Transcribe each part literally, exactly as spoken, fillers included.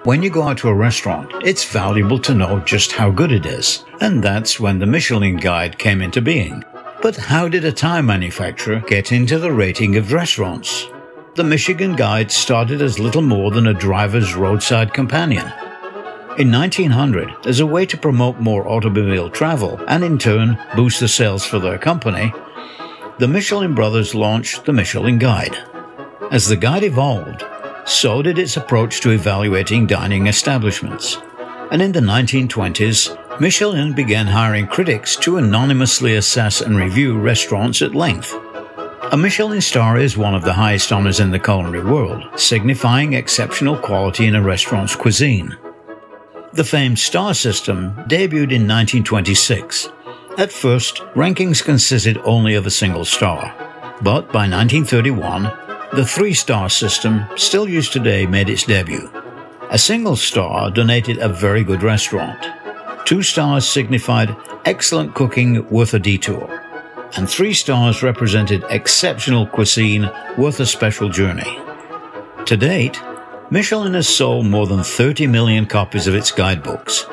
When you go out to a restaurant, it's valuable to know just how good it is, and that's when the Michelin Guide came into being. But how did a tire manufacturer get into the rating of restaurants? The Michelin Guide started as little more than a driver's roadside companion. In nineteen hundred, as a way to promote more automobile travel and in turn boost the sales for their company, the Michelin brothers launched the Michelin Guide. As the guide evolved, so did its approach to evaluating dining establishments. And in the nineteen twenties, Michelin began hiring critics to anonymously assess and review restaurants at length. A Michelin star is one of the highest honors in the culinary world, signifying exceptional quality in a restaurant's cuisine. The famed star system debuted in nineteen twenty-six. At first, rankings consisted only of a single star. But by nineteen thirty-one, the three-star system, still used today, made its debut. A single star denoted a very good restaurant. Two stars signified excellent cooking worth a detour. And three stars represented exceptional cuisine worth a special journey. To date, Michelin has sold more than thirty million copies of its guidebooks.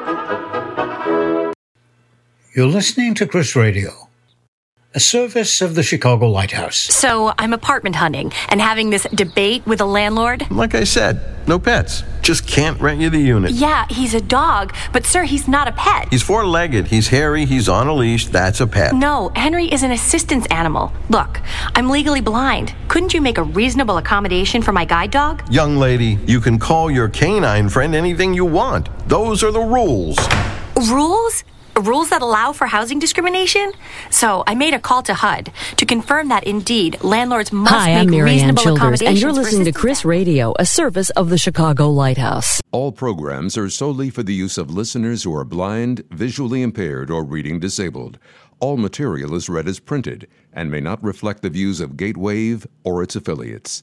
You're listening to Chris Radio, a service of the Chicago Lighthouse. So I'm apartment hunting and having this debate with a landlord. Like I said, no pets. Just can't rent you the unit. Yeah, he's a dog, but sir, he's not a pet. He's four-legged, he's hairy, he's on a leash, that's a pet. No, Henry is an assistance animal. Look, I'm legally blind. Couldn't you make a reasonable accommodation for my guide dog? Young lady, you can call your canine friend anything you want. Those are the rules. Rules? Rules that allow for housing discrimination? So I made a call to H U D to confirm that indeed landlords must Hi, make I'm Marianne reasonable Childers, accommodations. and you're for listening to assistance Chris animals. Radio, a service of the Chicago Lighthouse. All programs are solely for the use of listeners who are blind, visually impaired, or reading disabled. All material is read as printed and may not reflect the views of Gatewave or its affiliates.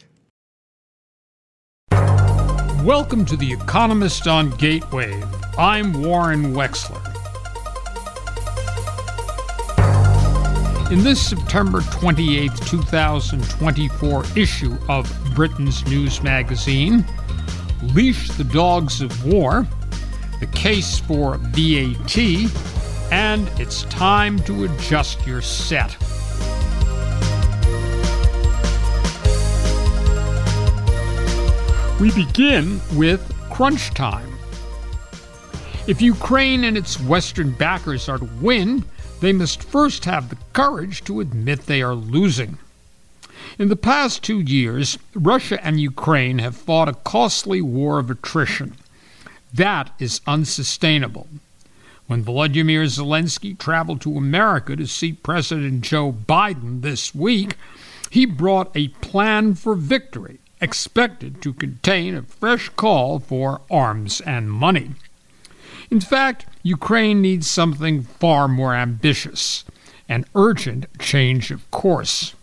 Welcome to The Economist on Gatewave. I'm Warren Wexler. In this September twenty-eighth, twenty twenty-four issue of Britain's News magazine, Leash the Dogs of War, the case for V A T, and it's time to adjust your set. We begin with crunch time. If Ukraine and its Western backers are to win, they must first have the courage to admit they are losing. In the past two years, Russia and Ukraine have fought a costly war of attrition. That is unsustainable. When Volodymyr Zelensky traveled to America to see President Joe Biden this week, he brought a plan for victory, expected to contain a fresh call for arms and money. In fact, Ukraine needs something far more ambitious, an urgent change of course.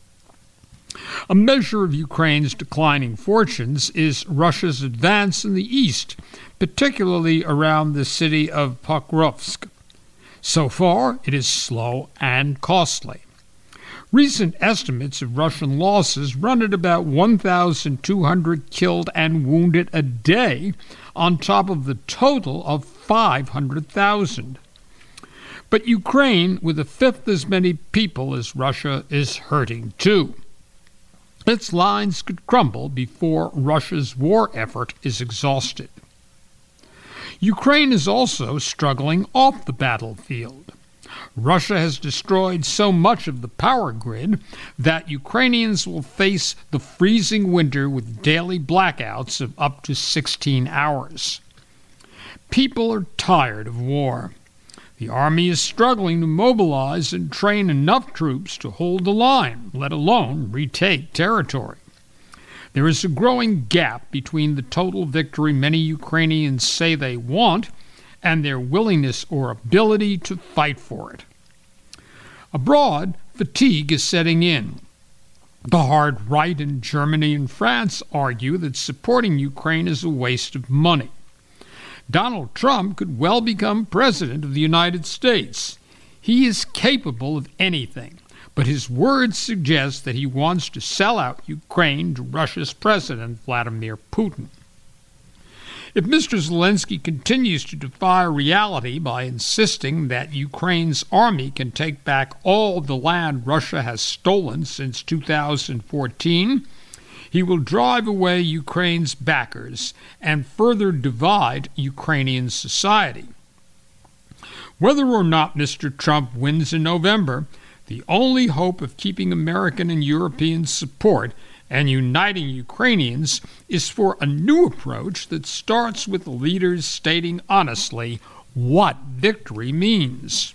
A measure of Ukraine's declining fortunes is Russia's advance in the east, particularly around the city of Pokrovsk. So far, it is slow and costly. Recent estimates of Russian losses run at about one thousand two hundred killed and wounded a day, on top of the total of five hundred thousand. But Ukraine, with a fifth as many people as Russia, is hurting too. Its lines could crumble before Russia's war effort is exhausted. Ukraine is also struggling off the battlefield. Russia has destroyed so much of the power grid that Ukrainians will face the freezing winter with daily blackouts of up to sixteen hours. People are tired of war. The army is struggling to mobilize and train enough troops to hold the line, let alone retake territory. There is a growing gap between the total victory many Ukrainians say they want and their willingness or ability to fight for it. Abroad, fatigue is setting in. The hard right in Germany and France argue that supporting Ukraine is a waste of money. Donald Trump could well become president of the United States. He is capable of anything, but his words suggest that he wants to sell out Ukraine to Russia's president, Vladimir Putin. If Mister Zelensky continues to defy reality by insisting that Ukraine's army can take back all the land Russia has stolen since two thousand fourteen, he will drive away Ukraine's backers and further divide Ukrainian society. Whether or not Mister Trump wins in November, the only hope of keeping American and European support and uniting Ukrainians is for a new approach that starts with leaders stating honestly what victory means.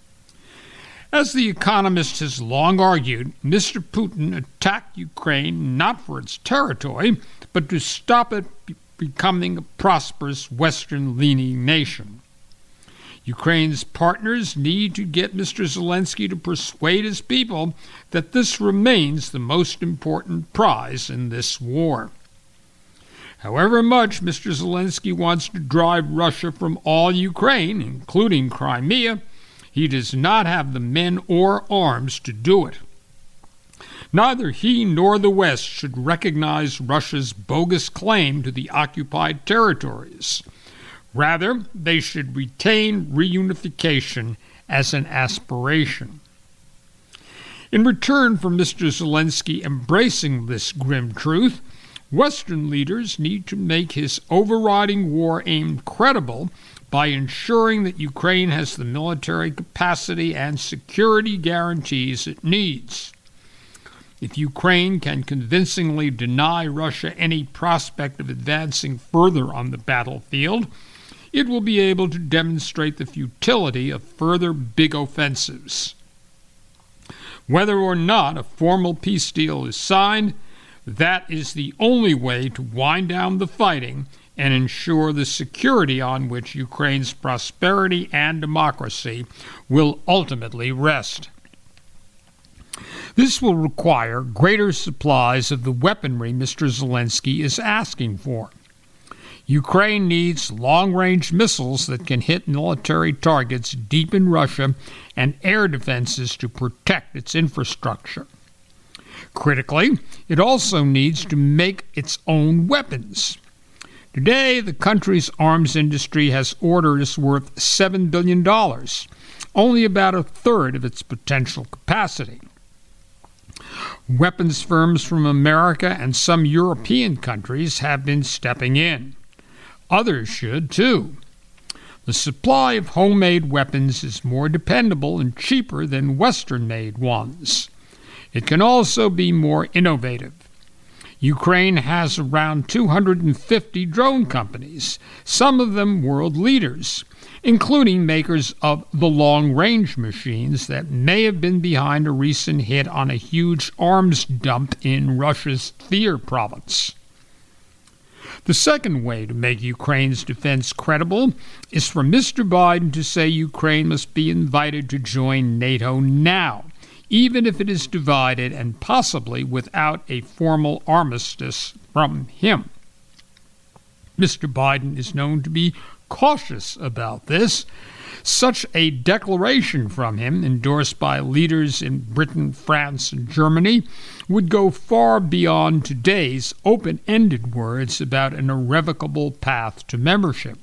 As The Economist has long argued, Mister Putin attacked Ukraine not for its territory, but to stop it becoming a prosperous Western-leaning nation. Ukraine's partners need to get Mister Zelensky to persuade his people that this remains the most important prize in this war. However much Mister Zelensky wants to drive Russia from all Ukraine, including Crimea, he does not have the men or arms to do it. Neither he nor the West should recognize Russia's bogus claim to the occupied territories. Rather, they should retain reunification as an aspiration. In return for Mister Zelensky embracing this grim truth, Western leaders need to make his overriding war aim credible by ensuring that Ukraine has the military capacity and security guarantees it needs. If Ukraine can convincingly deny Russia any prospect of advancing further on the battlefield, it will be able to demonstrate the futility of further big offensives. Whether or not a formal peace deal is signed, that is the only way to wind down the fighting and ensure the security on which Ukraine's prosperity and democracy will ultimately rest. This will require greater supplies of the weaponry Mister Zelensky is asking for. Ukraine needs long-range missiles that can hit military targets deep in Russia and air defenses to protect its infrastructure. Critically, it also needs to make its own weapons. Today, the country's arms industry has orders worth seven billion dollars, only about a third of its potential capacity. Weapons firms from America and some European countries have been stepping in. Others should, too. The supply of homemade weapons is more dependable and cheaper than Western-made ones. It can also be more innovative. Ukraine has around two hundred fifty drone companies, some of them world leaders, including makers of the long-range machines that may have been behind a recent hit on a huge arms dump in Russia's Tver province. The second way to make Ukraine's defense credible is for Mister Biden to say Ukraine must be invited to join NATO now, even if it is divided and possibly without a formal armistice from him. Mister Biden is known to be cautious about this. Such a declaration from him, endorsed by leaders in Britain, France, and Germany, would go far beyond today's open-ended words about an irrevocable path to membership.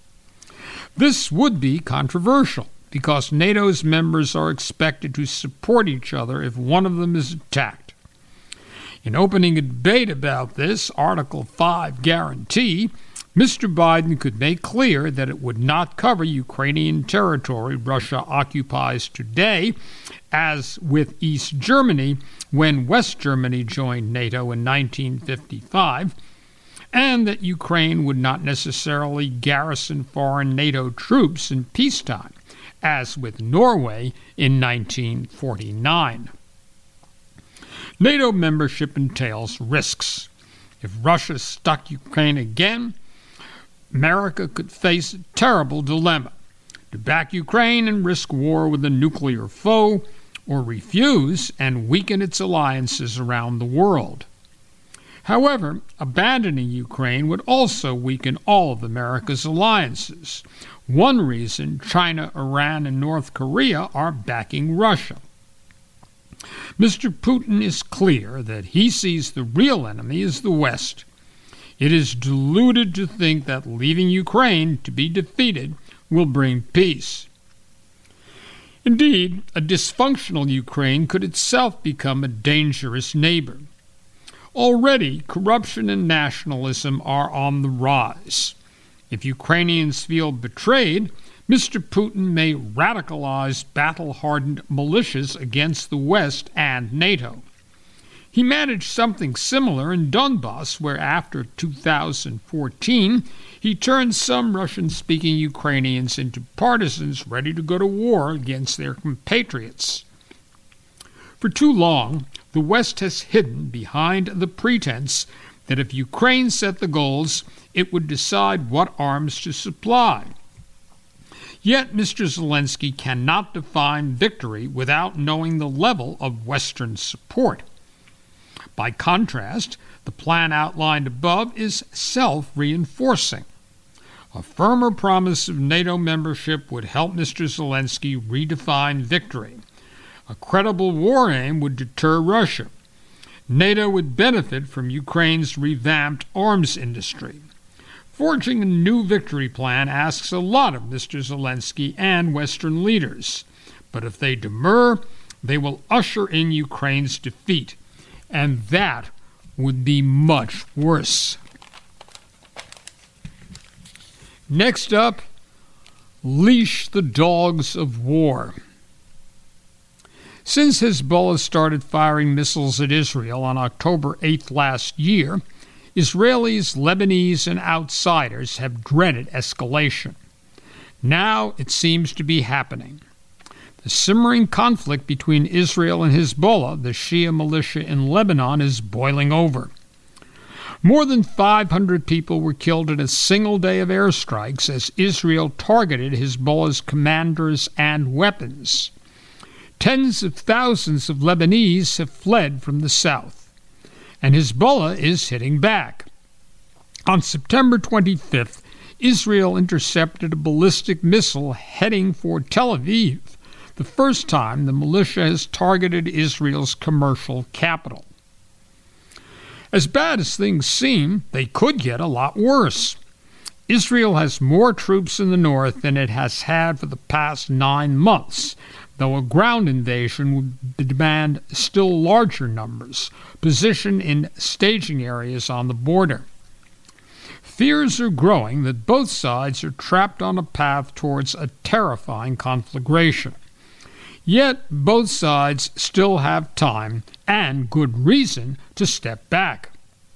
This would be controversial, because NATO's members are expected to support each other if one of them is attacked. In opening a debate about this Article five guarantee, Mister Biden could make clear that it would not cover Ukrainian territory Russia occupies today, as with East Germany when West Germany joined NATO in nineteen fifty-five, and that Ukraine would not necessarily garrison foreign NATO troops in peacetime, as with Norway in nineteen forty-nine. NATO membership entails risks. If Russia stuck Ukraine again, America could face a terrible dilemma: to back Ukraine and risk war with a nuclear foe, or refuse and weaken its alliances around the world. However, abandoning Ukraine would also weaken all of America's alliances. One reason China, Iran, and North Korea are backing Russia. Mister Putin is clear that he sees the real enemy as the West. It is deluded to think that leaving Ukraine to be defeated will bring peace. Indeed, a dysfunctional Ukraine could itself become a dangerous neighbor. Already, corruption and nationalism are on the rise. If Ukrainians feel betrayed, Mister Putin may radicalize battle-hardened militias against the West and NATO. He managed something similar in Donbass, where after two thousand fourteen, he turned some Russian-speaking Ukrainians into partisans ready to go to war against their compatriots. For too long, the West has hidden behind the pretense that if Ukraine set the goals, it would decide what arms to supply. Yet Mister Zelensky cannot define victory without knowing the level of Western support. By contrast, the plan outlined above is self-reinforcing. A firmer promise of NATO membership would help Mister Zelensky redefine victory. A credible war aim would deter Russia. NATO would benefit from Ukraine's revamped arms industry. Forging a new victory plan asks a lot of Mister Zelensky and Western leaders. But if they demur, they will usher in Ukraine's defeat. And that would be much worse. Next up, leash the dogs of war. Since Hezbollah started firing missiles at Israel on October eighth last year, Israelis, Lebanese, and outsiders have dreaded escalation. Now it seems to be happening. The simmering conflict between Israel and Hezbollah, the Shia militia in Lebanon, is boiling over. More than five hundred people were killed in a single day of airstrikes as Israel targeted Hezbollah's commanders and weapons. Tens of thousands of Lebanese have fled from the south, and Hezbollah is hitting back. On September twenty-fifth, Israel intercepted a ballistic missile heading for Tel Aviv, the first time the militia has targeted Israel's commercial capital. As bad as things seem, they could get a lot worse. Israel has more troops in the north than it has had for the past nine months, though a ground invasion would demand still larger numbers, positioned in staging areas on the border. Fears are growing that both sides are trapped on a path towards a terrifying conflagration. Yet both sides still have time and good reason to step back.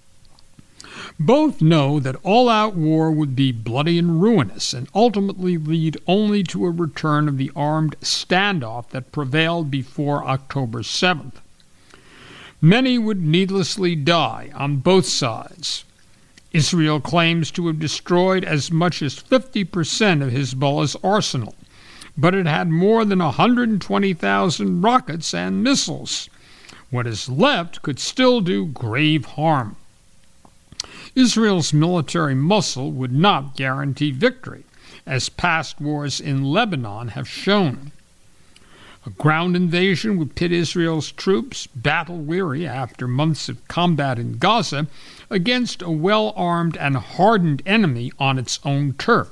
Both know that all-out war would be bloody and ruinous and ultimately lead only to a return of the armed standoff that prevailed before October seventh. Many would needlessly die on both sides. Israel claims to have destroyed as much as fifty percent of Hezbollah's arsenal, but it had more than one hundred twenty thousand rockets and missiles. What is left could still do grave harm. Israel's military muscle would not guarantee victory, as past wars in Lebanon have shown. A ground invasion would pit Israel's troops, battle-weary after months of combat in Gaza, against a well-armed and hardened enemy on its own turf.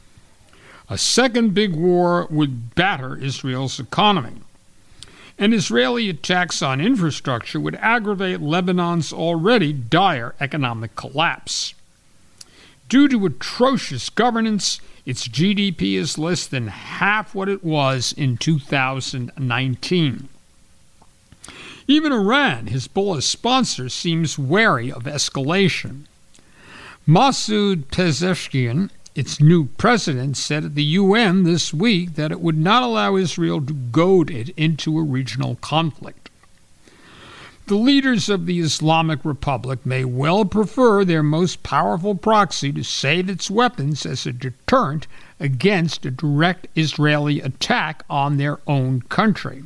A second big war would batter Israel's economy. And Israeli attacks on infrastructure would aggravate Lebanon's already dire economic collapse. Due to atrocious governance, its G D P is less than half what it was in two thousand nineteen. Even Iran, Hezbollah's sponsor, seems wary of escalation. Masoud Pezeshkian, its new president, said at the U N this week that it would not allow Israel to goad it into a regional conflict. The leaders of the Islamic Republic may well prefer their most powerful proxy to save its weapons as a deterrent against a direct Israeli attack on their own country.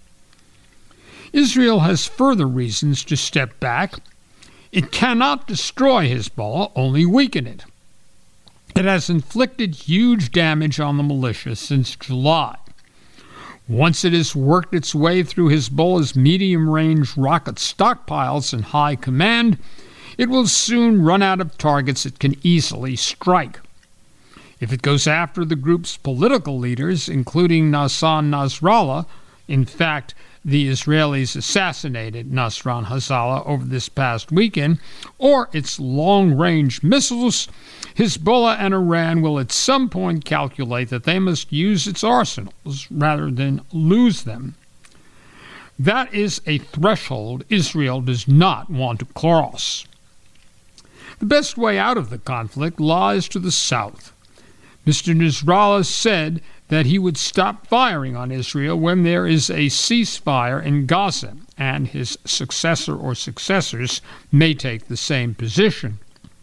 Israel has further reasons to step back. It cannot destroy Hezbollah, only weaken it. It has inflicted huge damage on the militia since July. Once it has worked its way through Hezbollah's medium-range rocket stockpiles and high command, it will soon run out of targets it can easily strike. If it goes after the group's political leaders, including Hassan Nasrallah, in fact, the Israelis assassinated Nasran Hazala over this past weekend, or its long-range missiles, Hezbollah and Iran will at some point calculate that they must use its arsenals rather than lose them. That is a threshold Israel does not want to cross. The best way out of the conflict lies to the south. Mister Nasrallah said that he would stop firing on Israel when there is a ceasefire in Gaza, and his successor or successors may take the same position.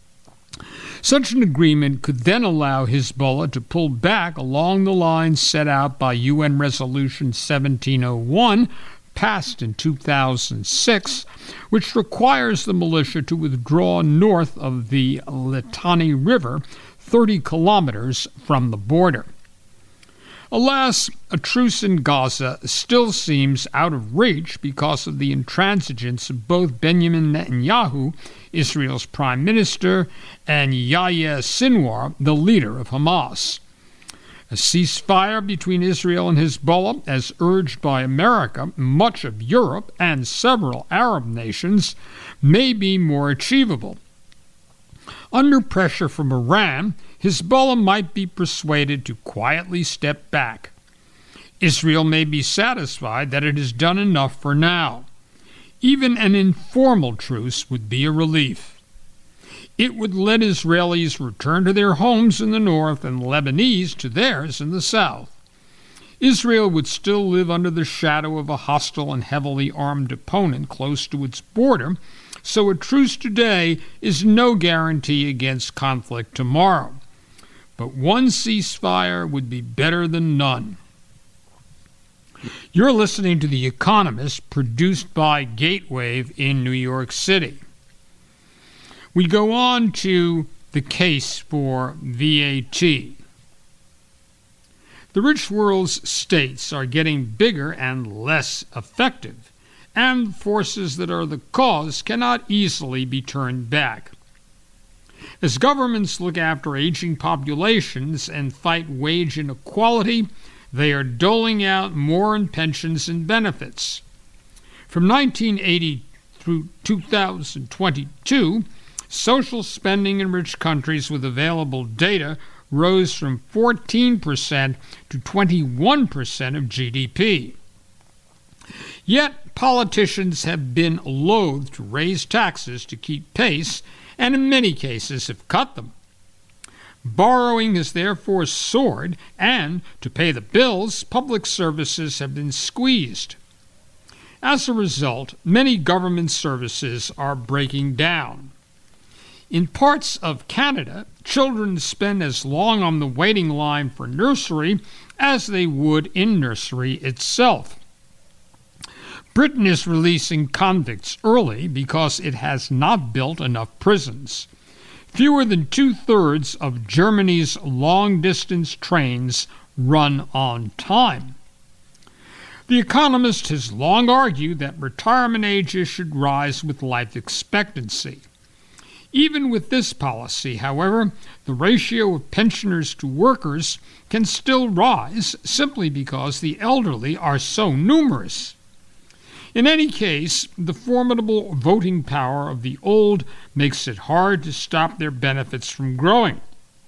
Such an agreement could then allow Hezbollah to pull back along the lines set out by U N Resolution seventeen oh one, passed in two thousand six, which requires the militia to withdraw north of the Litani River, thirty kilometers from the border. Alas, a truce in Gaza still seems out of reach because of the intransigence of both Benjamin Netanyahu, Israel's prime minister, and Yahya Sinwar, the leader of Hamas. A ceasefire between Israel and Hezbollah, as urged by America, much of Europe, and several Arab nations, may be more achievable. Under pressure from Iran, Hezbollah might be persuaded to quietly step back. Israel may be satisfied that it has done enough for now. Even an informal truce would be a relief. It would let Israelis return to their homes in the north and Lebanese to theirs in the south. Israel would still live under the shadow of a hostile and heavily armed opponent close to its border, so a truce today is no guarantee against conflict tomorrow. But one ceasefire would be better than none. You're listening to The Economist, produced by Gatewave in New York City. We go on to the case for V A T. The rich world's states are getting bigger and less effective, and forces that are the cause cannot easily be turned back. As governments look after aging populations and fight wage inequality, they are doling out more in pensions and benefits. From nineteen eighty through two thousand twenty-two, social spending in rich countries with available data rose from fourteen percent to twenty-one percent of G D P. Yet politicians have been loath to raise taxes to keep pace, and in many cases have cut them. Borrowing has therefore soared, and to pay the bills, public services have been squeezed. As a result, many government services are breaking down. In parts of Canada, children spend as long on the waiting line for nursery as they would in nursery itself. Britain is releasing convicts early because it has not built enough prisons. Fewer than two-thirds of Germany's long-distance trains run on time. The Economist has long argued that retirement ages should rise with life expectancy. Even with this policy, however, the ratio of pensioners to workers can still rise simply because the elderly are so numerous. In any case, the formidable voting power of the old makes it hard to stop their benefits from growing.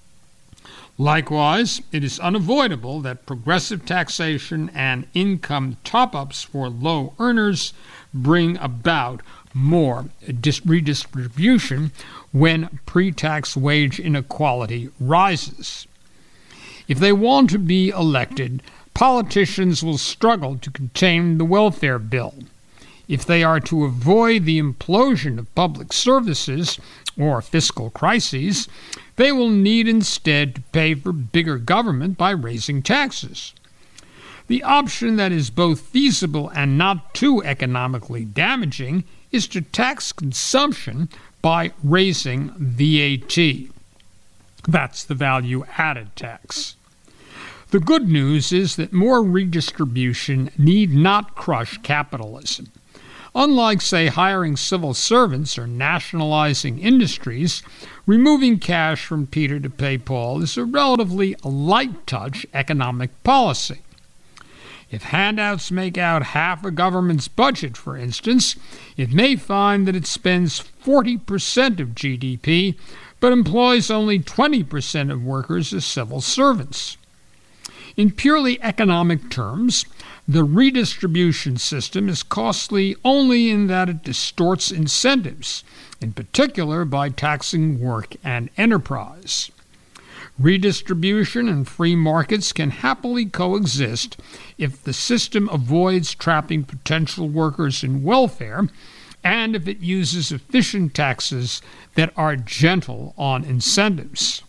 Likewise, it is unavoidable that progressive taxation and income top-ups for low earners bring about more redistribution when pre-tax wage inequality rises. If they want to be elected, politicians will struggle to contain the welfare bill. If they are to avoid the implosion of public services or fiscal crises, they will need instead to pay for bigger government by raising taxes. The option that is both feasible and not too economically damaging is to tax consumption by raising V A T. That's the value-added tax. The good news is that more redistribution need not crush capitalism. Unlike, say, hiring civil servants or nationalizing industries, removing cash from Peter to pay Paul is a relatively light-touch economic policy. If handouts make out half a government's budget, for instance, it may find that it spends forty percent of G D P, but employs only twenty percent of workers as civil servants. In purely economic terms, the redistribution system is costly only in that it distorts incentives, in particular by taxing work and enterprise. Redistribution and free markets can happily coexist if the system avoids trapping potential workers in welfare and if it uses efficient taxes that are gentle on incentives.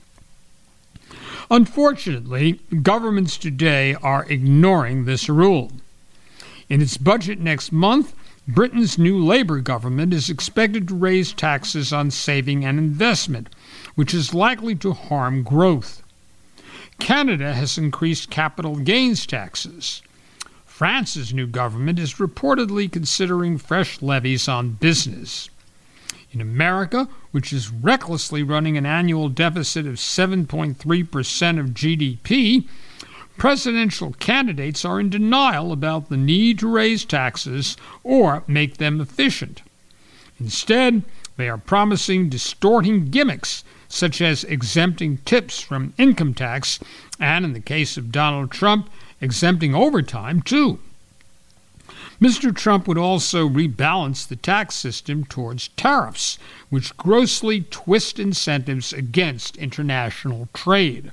Unfortunately, governments today are ignoring this rule. In its budget next month, Britain's new Labour government is expected to raise taxes on saving and investment, which is likely to harm growth. Canada has increased capital gains taxes. France's new government is reportedly considering fresh levies on business. In America, which is recklessly running an annual deficit of seven point three percent of G D P, presidential candidates are in denial about the need to raise taxes or make them efficient. Instead, they are promising distorting gimmicks, such as exempting tips from income tax, and in the case of Donald Trump, exempting overtime, too. Mister Trump would also rebalance the tax system towards tariffs, which grossly twist incentives against international trade.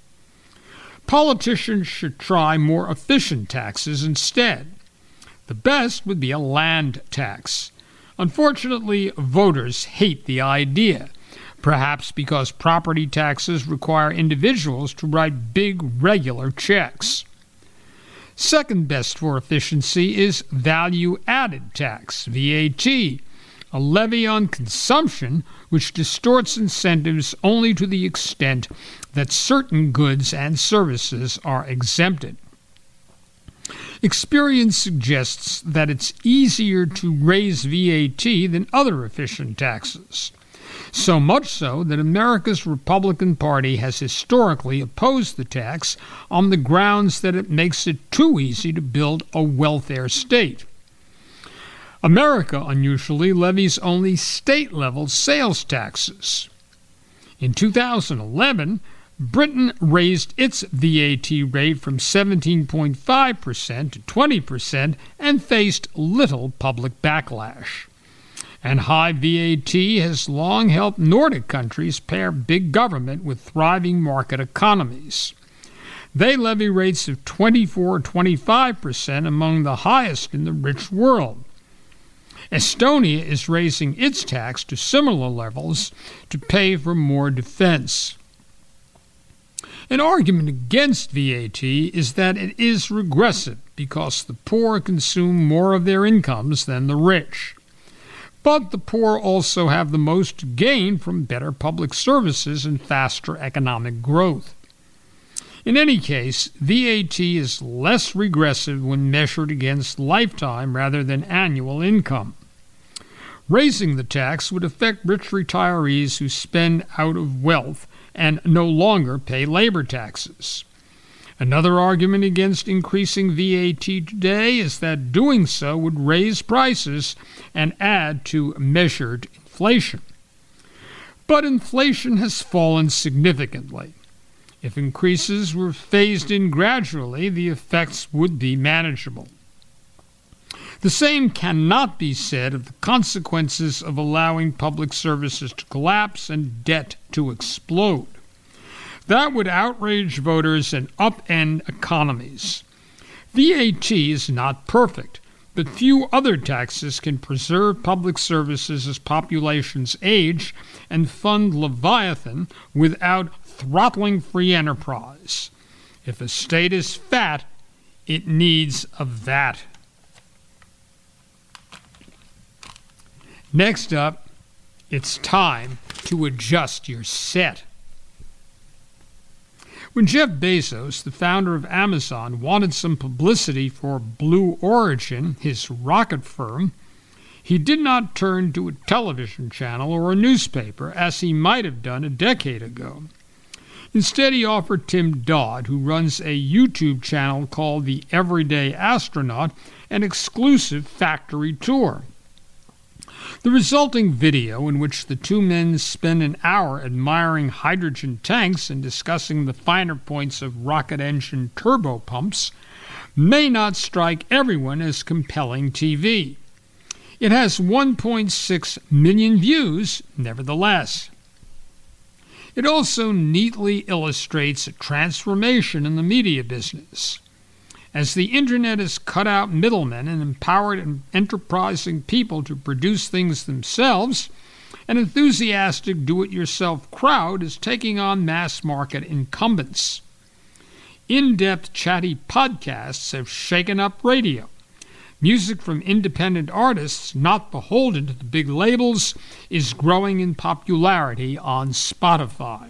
Politicians should try more efficient taxes instead. The best would be a land tax. Unfortunately, voters hate the idea, perhaps because property taxes require individuals to write big regular checks. Second best for efficiency is value-added tax, V A T, a levy on consumption which distorts incentives only to the extent that certain goods and services are exempted. Experience suggests that it's easier to raise V A T than other efficient taxes. So much so that America's Republican Party has historically opposed the tax on the grounds that it makes it too easy to build a welfare state. America, unusually, levies only state-level sales taxes. In two thousand eleven, Britain raised its V A T rate from seventeen point five percent to twenty percent and faced little public backlash. And high V A T has long helped Nordic countries pair big government with thriving market economies. They levy rates of twenty-four to twenty-five percent, among the highest in the rich world. Estonia is raising its tax to similar levels to pay for more defense. An argument against V A T is that it is regressive because the poor consume more of their incomes than the rich. But the poor also have the most to gain from better public services and faster economic growth. In any case, V A T is less regressive when measured against lifetime rather than annual income. Raising the tax would affect rich retirees who spend out of wealth and no longer pay labor taxes. Another argument against increasing V A T today is that doing so would raise prices and add to measured inflation. But inflation has fallen significantly. If increases were phased in gradually, the effects would be manageable. The same cannot be said of the consequences of allowing public services to collapse and debt to explode. That would outrage voters and upend economies. V A T is not perfect, but few other taxes can preserve public services as populations age and fund Leviathan without throttling free enterprise. If a state is fat, it needs a V A T. Next up, it's time to adjust your set. When Jeff Bezos, the founder of Amazon, wanted some publicity for Blue Origin, his rocket firm, He did not turn to a television channel or a newspaper as he might have done a decade ago. Instead, he offered Tim Dodd, who runs a YouTube channel called The Everyday Astronaut, an exclusive factory tour. The resulting video, in which the two men spend an hour admiring hydrogen tanks and discussing the finer points of rocket engine turbopumps, may not strike everyone as compelling T V. It has one point six million views, nevertheless. It also neatly illustrates a transformation in the media business. As the Internet has cut out middlemen and empowered enterprising people to produce things themselves, an enthusiastic do-it-yourself crowd is taking on mass-market incumbents. In-depth chatty podcasts have shaken up radio. Music from independent artists, not beholden to the big labels, is growing in popularity on Spotify.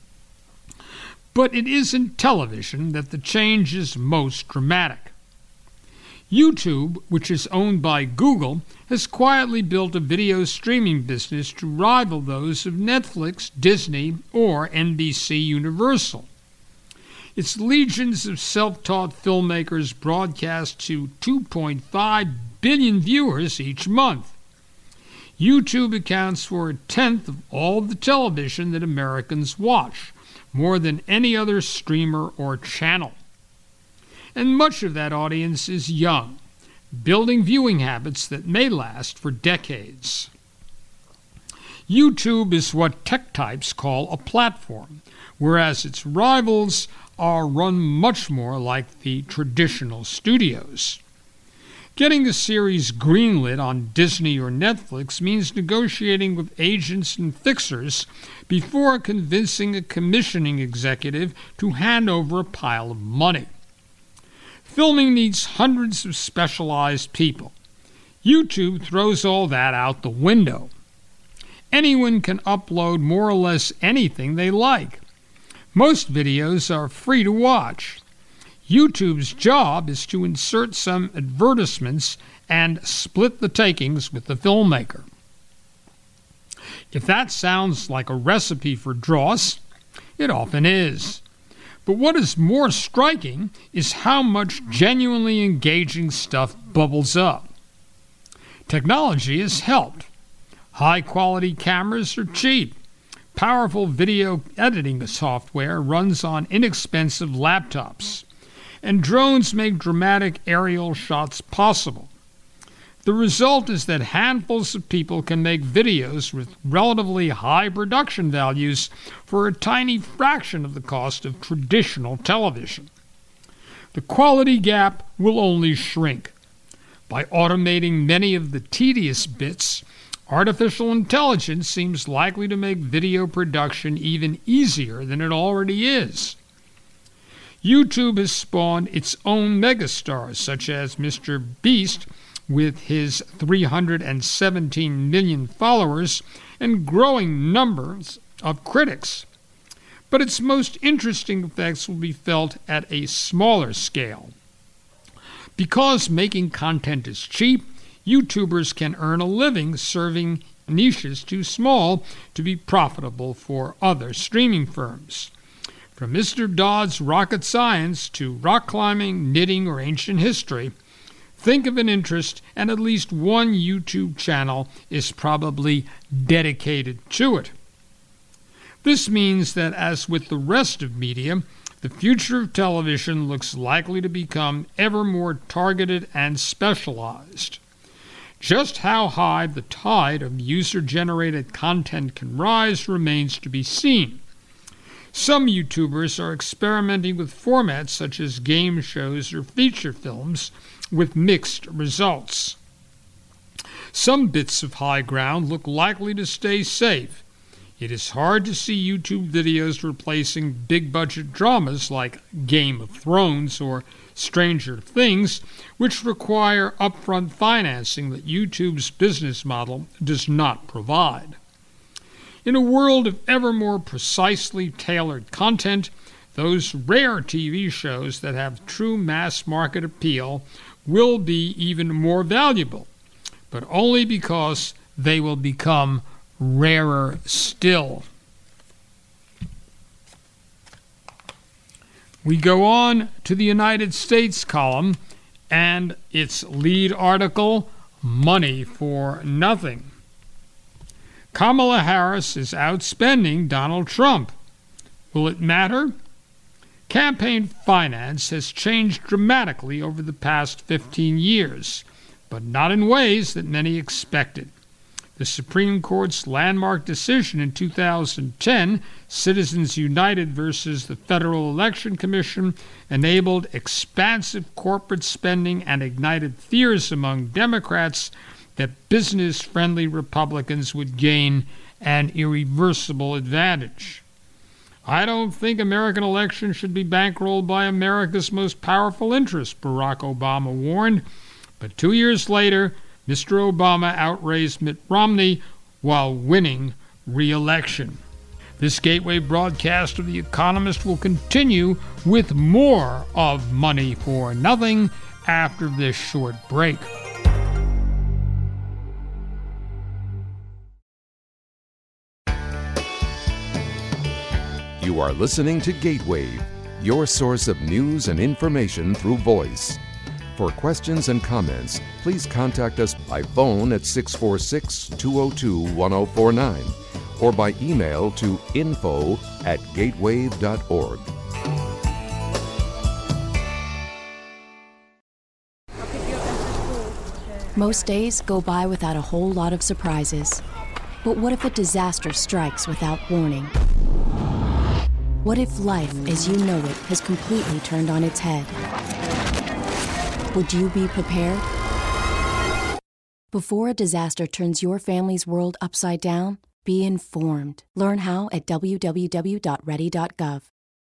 But it is in television that the change is most dramatic. YouTube, which is owned by Google, has quietly built a video streaming business to rival those of Netflix, Disney, or N B C Universal. Its legions of self-taught filmmakers broadcast to two point five billion viewers each month. YouTube accounts for a tenth of all the television that Americans watch, more than any other streamer or channel. And much of that audience is young, building viewing habits that may last for decades. YouTube is what tech types call a platform, whereas its rivals are run much more like the traditional studios. Getting a series greenlit on Disney or Netflix means negotiating with agents and fixers before convincing a commissioning executive to hand over a pile of money. Filming needs hundreds of specialized people. YouTube throws all that out the window. Anyone can upload more or less anything they like. Most videos are free to watch. YouTube's job is to insert some advertisements and split the takings with the filmmaker. If that sounds like a recipe for dross, it often is. But what is more striking is how much genuinely engaging stuff bubbles up. Technology has helped. High-quality cameras are cheap. Powerful video editing software runs on inexpensive laptops. And drones make dramatic aerial shots possible. The result is that handfuls of people can make videos with relatively high production values for a tiny fraction of the cost of traditional television. The quality gap will only shrink. By automating many of the tedious bits, artificial intelligence seems likely to make video production even easier than it already is. YouTube has spawned its own megastars, such as Mister Beast, with his three hundred seventeen million followers and growing numbers of critics. But its most interesting effects will be felt at a smaller scale. Because making content is cheap, YouTubers can earn a living serving niches too small to be profitable for other streaming firms. From Mister Dodd's rocket science to rock climbing, knitting, or ancient history, think of an interest and at least one YouTube channel is probably dedicated to it. This means that, as with the rest of media, the future of television looks likely to become ever more targeted and specialized. Just how high the tide of user-generated content can rise remains to be seen. Some YouTubers are experimenting with formats such as game shows or feature films with mixed results. Some bits of high ground look likely to stay safe. It is hard to see YouTube videos replacing big-budget dramas like Game of Thrones or Stranger Things, which require upfront financing that YouTube's business model does not provide. In a world of ever more precisely tailored content, those rare T V shows that have true mass market appeal will be even more valuable. but only because they will become rarer still. We go on to the United States column and its lead article, Money for Nothing. Kamala Harris is outspending Donald Trump. Will it matter? Campaign finance has changed dramatically over the past fifteen years, but not in ways that many expected. The Supreme Court's landmark decision in two thousand ten, Citizens United versus the Federal Election Commission, enabled expansive corporate spending and ignited fears among Democrats that business-friendly Republicans would gain an irreversible advantage. I don't think American elections should be bankrolled by America's most powerful interests, Barack Obama warned. But two years later, Mister Obama outraised Mitt Romney while winning re-election. This Gateway broadcast of The Economist will continue with more of Money for Nothing after this short break. You are listening to Gateway, your source of news and information through voice. For questions and comments, please contact us by phone at six four six, two oh two, one oh four nine or by email to info at gatewave dot org. Most days go by without a whole lot of surprises. But what if a disaster strikes without warning? What if life, as you know it, has completely turned on its head? Would you be prepared? Before a disaster turns your family's world upside down, be informed. Learn how at w w w dot ready dot gov.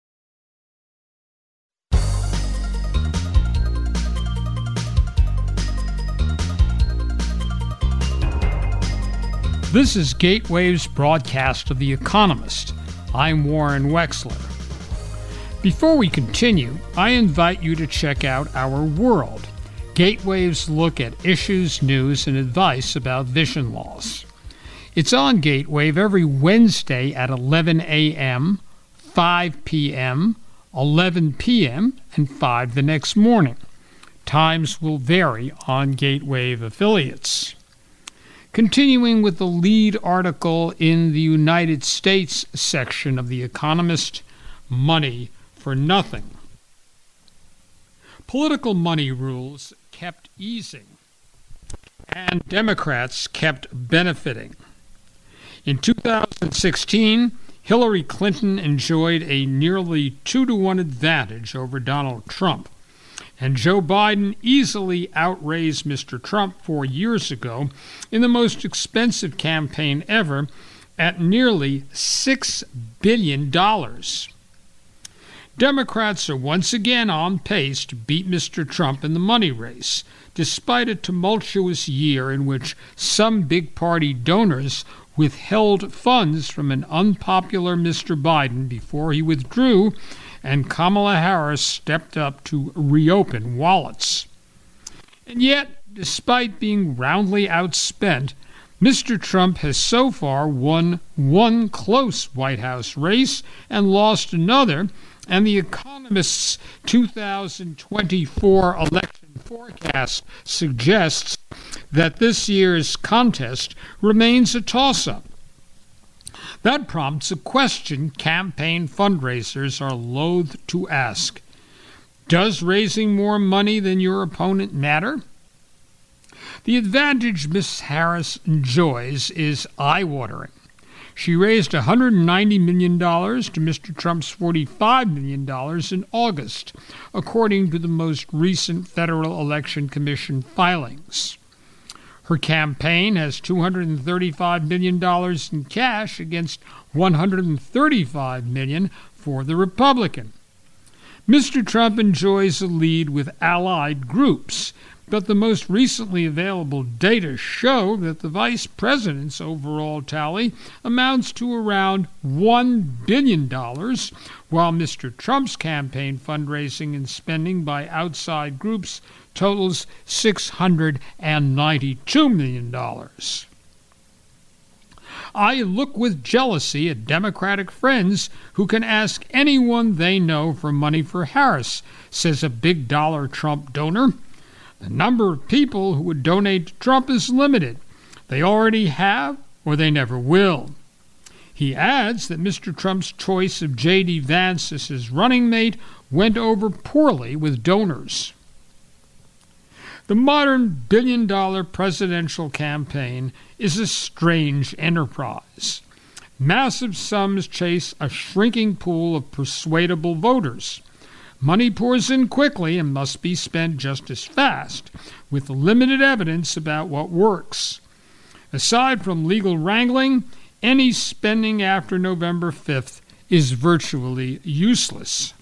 This is Gatewave's broadcast of The Economist. I'm Warren Wexler. Before we continue, I invite you to check out Our World, Gatewave's look at issues, news, and advice about vision loss. It's on Gatewave every Wednesday at eleven a.m., five p.m., eleven p.m., and five the next morning. Times will vary on Gatewave affiliates. Continuing with the lead article in the United States section of The Economist, Money for Nothing. Political money rules kept easing, and Democrats kept benefiting. In two thousand sixteen, Hillary Clinton enjoyed a nearly two to one advantage over Donald Trump, and Joe Biden easily outraised Mister Trump four years ago in the most expensive campaign ever at nearly six billion dollars. Democrats are once again on pace to beat Mister Trump in the money race, despite a tumultuous year in which some big party donors withheld funds from an unpopular Mister Biden before he withdrew, and Kamala Harris stepped up to reopen wallets. And yet, despite being roundly outspent, Mister Trump has so far won one close White House race and lost another, and The Economist's two thousand twenty-four election forecast suggests that this year's contest remains a toss-up. That prompts a question campaign fundraisers are loath to ask. Does raising more money than your opponent matter? The advantage Miss Harris enjoys is eye-watering. She raised one hundred ninety million dollars to Mister Trump's forty-five million dollars in August, according to the most recent Federal Election Commission filings. Her campaign has two hundred thirty-five million dollars in cash against one hundred thirty-five million dollars for the Republican. Mister Trump enjoys a lead with allied groups, but the most recently available data show that the vice president's overall tally amounts to around one billion dollars, while Mister Trump's campaign fundraising and spending by outside groups totals six hundred ninety-two million dollars. I look with jealousy at Democratic friends who can ask anyone they know for money for Harris, says a big dollar Trump donor. The number of people who would donate to Trump is limited. They already have, or they never will. He adds that Mister Trump's choice of J D. Vance as his running mate went over poorly with donors. The modern billion-dollar presidential campaign is a strange enterprise. Massive sums chase a shrinking pool of persuadable voters. Money pours in quickly and must be spent just as fast, with limited evidence about what works. Aside from legal wrangling, any spending after November fifth is virtually useless.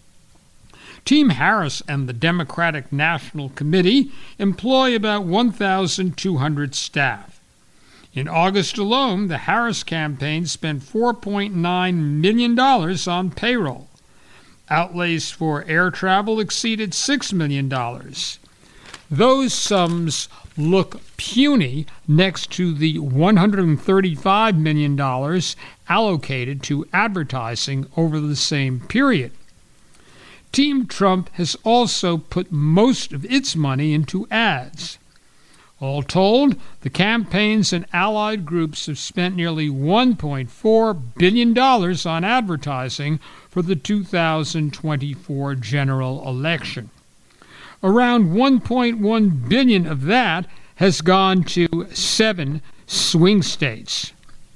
Team Harris and the Democratic National Committee employ about one thousand two hundred staff. In August alone, the Harris campaign spent four point nine million dollars on payroll. Outlays for air travel exceeded six million dollars. Those sums look puny next to the one hundred thirty-five million dollars allocated to advertising over the same period. Team Trump has also put most of its money into ads. All told, the campaigns and allied groups have spent nearly one point four billion dollars on advertising for the two thousand twenty-four general election. Around one point one billion dollars of that has gone to seven swing states.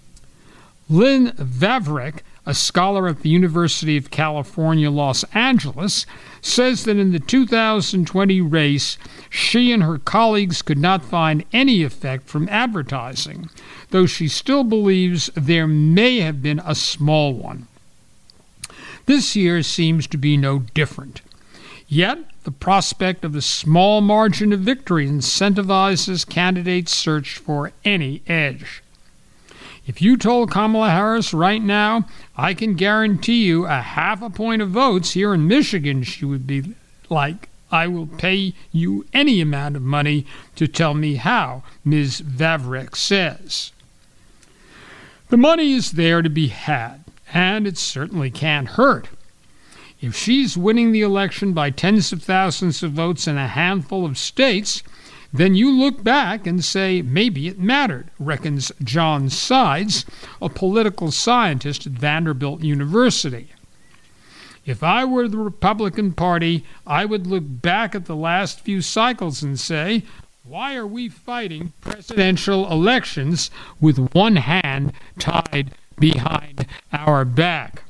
Lynn Vavreck, a scholar at the University of California, Los Angeles, says that in the two thousand twenty race, she and her colleagues could not find any effect from advertising, though she still believes there may have been a small one. This year seems to be no different. Yet, the prospect of a small margin of victory incentivizes candidates' search for any edge. If you told Kamala Harris right now, I can guarantee you a half a point of votes here in Michigan, she would be like, I will pay you any amount of money to tell me how, Miz Vavreck says. The money is there to be had, and it certainly can't hurt. If she's winning the election by tens of thousands of votes in a handful of states, then you look back and say, maybe it mattered, reckons John Sides, a political scientist at Vanderbilt University. If I were the Republican Party, I would look back at the last few cycles and say, why are we fighting presidential elections with one hand tied behind our back?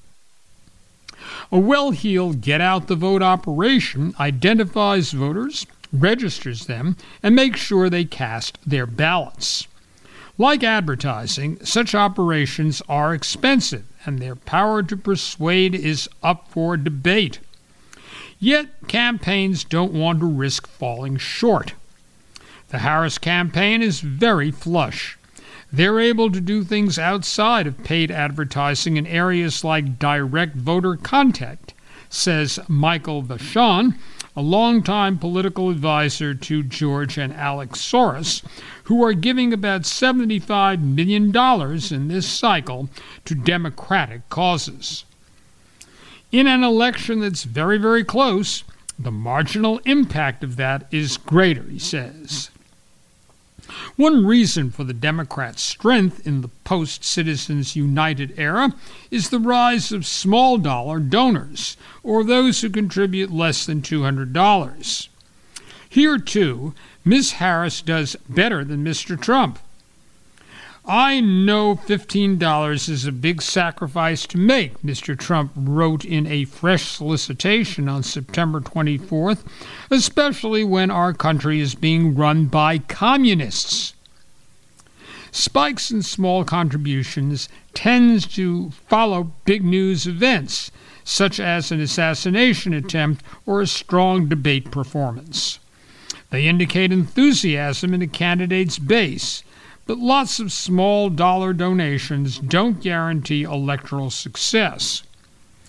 A well-heeled get-out-the-vote operation identifies voters, registers them, and makes sure they cast their ballots. Like advertising, such operations are expensive, and their power to persuade is up for debate. Yet, campaigns don't want to risk falling short. The Harris campaign is very flush. They're able to do things outside of paid advertising in areas like direct voter contact, says Michael Vachon, a longtime political advisor to George and Alex Soros, who are giving about seventy-five million dollars in this cycle to Democratic causes. In an election that's very, very close, the marginal impact of that is greater, he says. One reason for the Democrats' strength in the post-Citizens United era is the rise of small-dollar donors, or those who contribute less than two hundred dollars. Here, too, Miz Harris does better than Mister Trump. I know fifteen dollars is a big sacrifice to make, Mister Trump wrote in a fresh solicitation on September twenty-fourth, especially when our country is being run by communists. Spikes in small contributions tends to follow big news events, such as an assassination attempt or a strong debate performance. They indicate enthusiasm in a candidate's base, but lots of small dollar donations don't guarantee electoral success.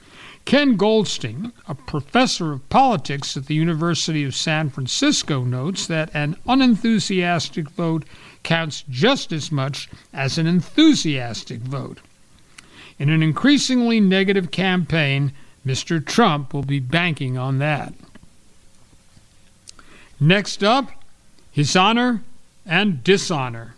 Ken Goldstein, a professor of politics at the University of San Francisco, notes that an unenthusiastic vote counts just as much as an enthusiastic vote. In an increasingly negative campaign, Mister Trump will be banking on that. Next up, his honor and dishonor.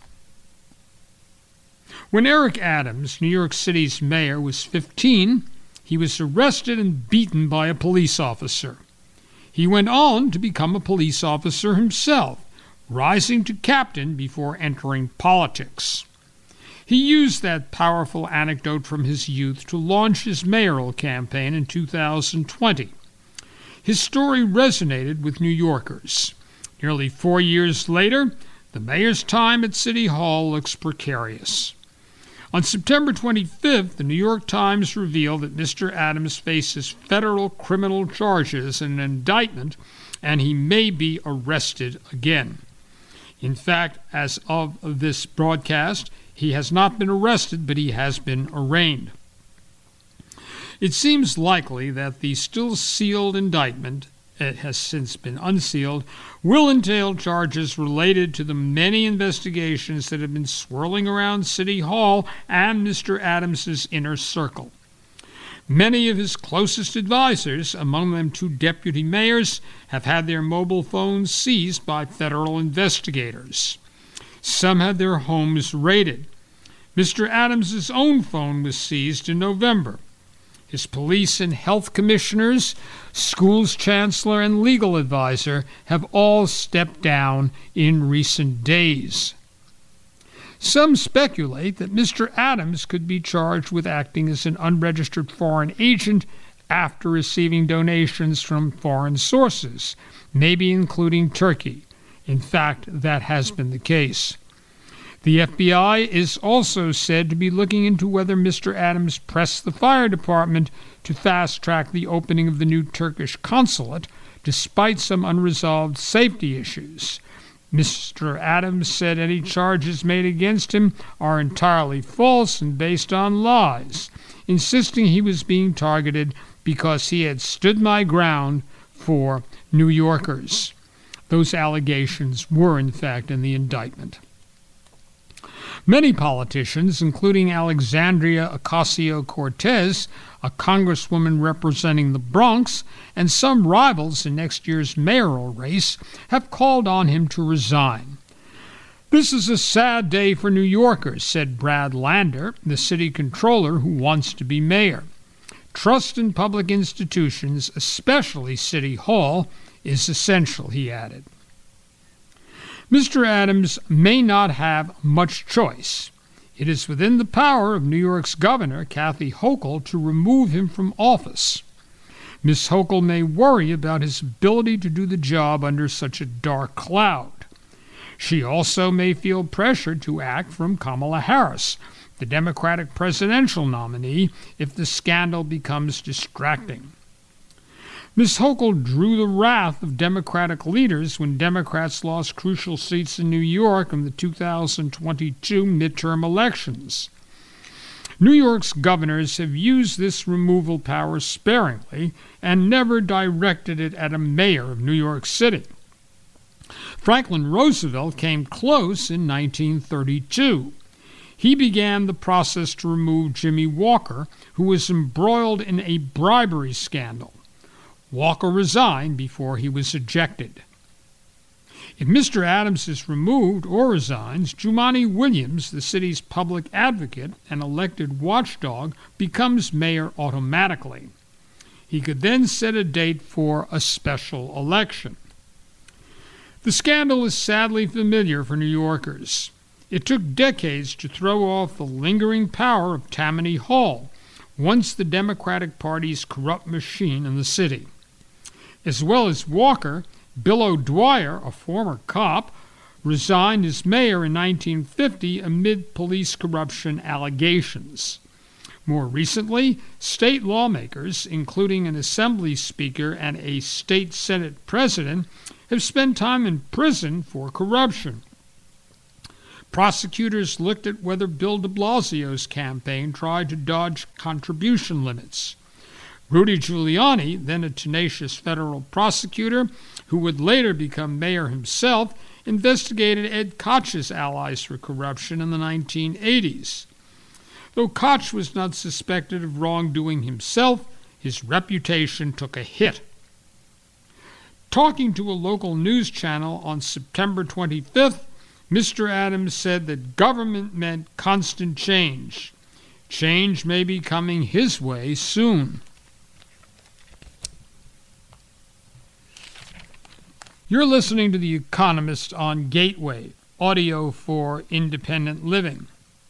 When Eric Adams, New York City's mayor, was fifteen, he was arrested and beaten by a police officer. He went on to become a police officer himself, rising to captain before entering politics. He used that powerful anecdote from his youth to launch his mayoral campaign in two thousand twenty. His story resonated with New Yorkers. Nearly four years later, the mayor's time at City Hall looks precarious. On September twenty-fifth, the New York Times revealed that Mister Adams faces federal criminal charges and an indictment, and he may be arrested again. In fact, as of this broadcast, he has not been arrested, but he has been arraigned. It seems likely that the still sealed indictment, it has since been unsealed, will entail charges related to the many investigations that have been swirling around City Hall and Mister Adams's inner circle. Many of his closest advisors, among them two deputy mayors, have had their mobile phones seized by federal investigators. Some had their homes raided. Mister Adams's own phone was seized in November. His police and health commissioners, schools chancellor, and legal advisor have all stepped down in recent days. Some speculate that Mister Adams could be charged with acting as an unregistered foreign agent after receiving donations from foreign sources, maybe including Turkey. In fact, that has been the case. The F B I is also said to be looking into whether Mister Adams pressed the fire department to fast-track the opening of the new Turkish consulate, despite some unresolved safety issues. Mister Adams said any charges made against him are entirely false and based on lies, insisting he was being targeted because he had stood my ground for New Yorkers. Those allegations were, in fact, in the indictment. Many politicians, including Alexandria Ocasio-Cortez, a congresswoman representing the Bronx, and some rivals in next year's mayoral race, have called on him to resign. "This is a sad day for New Yorkers," said Brad Lander, the city controller who wants to be mayor. "Trust in public institutions, especially City Hall, is essential," he added. Mister Adams may not have much choice. It is within the power of New York's governor, Kathy Hochul, to remove him from office. Miz Hochul may worry about his ability to do the job under such a dark cloud. She also may feel pressure to act from Kamala Harris, the Democratic presidential nominee, if the scandal becomes distracting. Miz Hochul drew the wrath of Democratic leaders when Democrats lost crucial seats in New York in the two thousand twenty-two midterm elections. New York's governors have used this removal power sparingly and never directed it at a mayor of New York City. Franklin Roosevelt came close in nineteen thirty-two. He began the process to remove Jimmy Walker, who was embroiled in a bribery scandal. Walker resigned before he was ejected. If Mister Adams is removed or resigns, Jumaane Williams, the city's public advocate and elected watchdog, becomes mayor automatically. He could then set a date for a special election. The scandal is sadly familiar for New Yorkers. It took decades to throw off the lingering power of Tammany Hall, once the Democratic Party's corrupt machine in the city. As well as Walker, Bill O'Dwyer, a former cop, resigned as mayor in nineteen fifty amid police corruption allegations. More recently, state lawmakers, including an assembly speaker and a state senate president, have spent time in prison for corruption. Prosecutors looked at whether Bill de Blasio's campaign tried to dodge contribution limits. Rudy Giuliani, then a tenacious federal prosecutor who would later become mayor himself, investigated Ed Koch's allies for corruption in the nineteen eighties. Though Koch was not suspected of wrongdoing himself, his reputation took a hit. Talking to a local news channel on September twenty-fifth, Mister Adams said that government meant constant change. Change may be coming his way soon. You're listening to The Economist on Gateway, audio for independent living.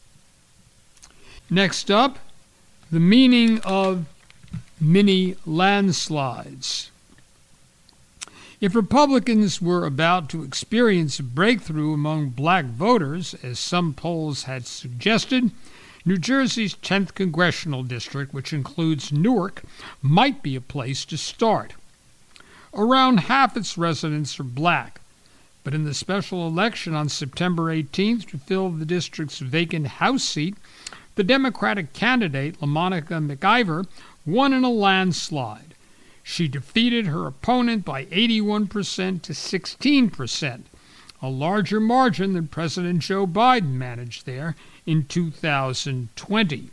Next up, the meaning of mini landslides. If Republicans were about to experience a breakthrough among black voters, as some polls had suggested, New Jersey's tenth congressional district, which includes Newark, might be a place to start. Around half its residents are black, but in the special election on September eighteenth to fill the district's vacant House seat, the Democratic candidate, LaMonica McIver, won in a landslide. She defeated her opponent by eighty-one percent to sixteen percent, a larger margin than President Joe Biden managed there in two thousand twenty.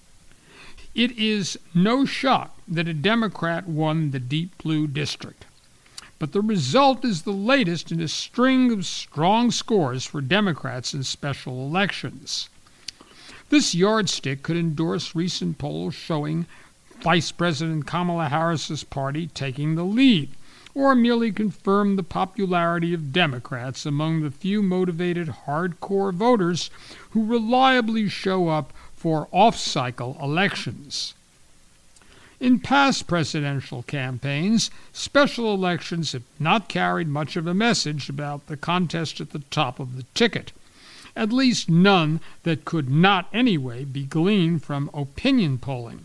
It is no shock that a Democrat won the deep blue district, but the result is the latest in a string of strong scores for Democrats in special elections. This yardstick could endorse recent polls showing Vice President Kamala Harris's party taking the lead, or merely confirm the popularity of Democrats among the few motivated hardcore voters who reliably show up for off-cycle elections. In past presidential campaigns, special elections have not carried much of a message about the contest at the top of the ticket, at least none that could not anyway be gleaned from opinion polling.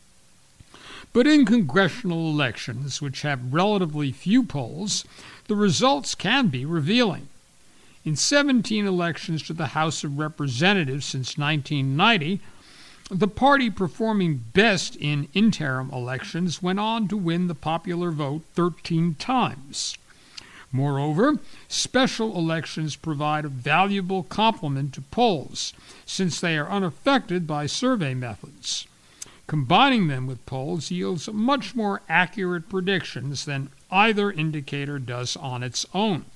But in congressional elections, which have relatively few polls, the results can be revealing. In seventeen elections to the House of Representatives since nineteen ninety, the party performing best in interim elections went on to win the popular vote thirteen times. Moreover, special elections provide a valuable complement to polls, since they are unaffected by survey methods. Combining them with polls yields much more accurate predictions than either indicator does on its own.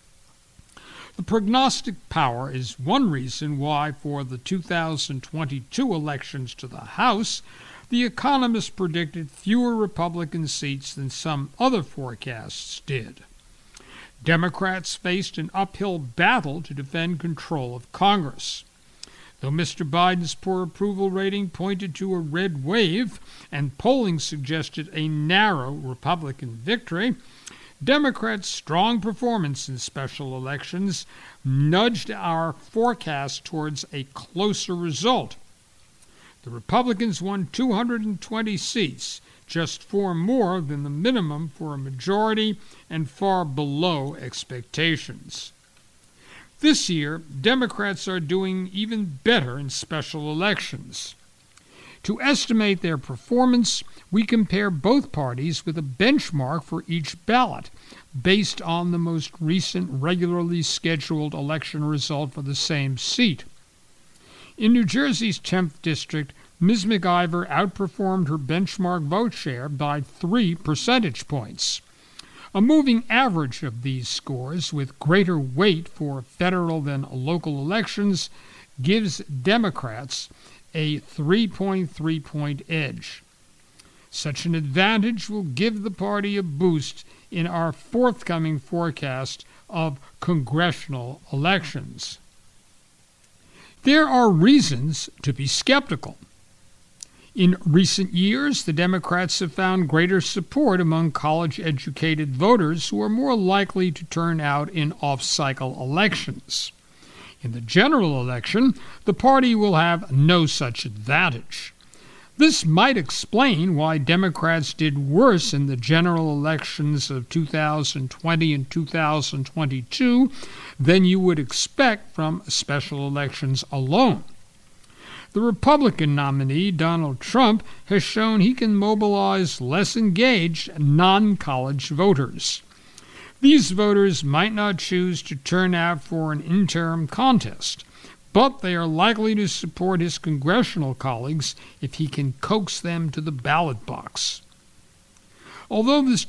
The prognostic power is one reason why, for the two thousand twenty-two elections to the House, The Economist predicted fewer Republican seats than some other forecasts did. Democrats faced an uphill battle to defend control of Congress. Though Mister Biden's poor approval rating pointed to a red wave and polling suggested a narrow Republican victory, Democrats' strong performance in special elections nudged our forecast towards a closer result. The Republicans won two hundred twenty seats, just four more than the minimum for a majority and far below expectations. This year, Democrats are doing even better in special elections. To estimate their performance, we compare both parties with a benchmark for each ballot, based on the most recent regularly scheduled election result for the same seat. In New Jersey's tenth District, Miz McIver outperformed her benchmark vote share by three percentage points. A moving average of these scores, with greater weight for federal than local elections, gives Democrats a three point three point edge. Such an advantage will give the party a boost in our forthcoming forecast of congressional elections. There are reasons to be skeptical. In recent years, the Democrats have found greater support among college-educated voters who are more likely to turn out in off-cycle elections. In the general election, the party will have no such advantage. This might explain why Democrats did worse in the general elections of two thousand twenty and two thousand twenty-two than you would expect from special elections alone. The Republican nominee, Donald Trump, has shown he can mobilize less engaged non-college voters. These voters might not choose to turn out for an interim contest, but they are likely to support his congressional colleagues if he can coax them to the ballot box. Although this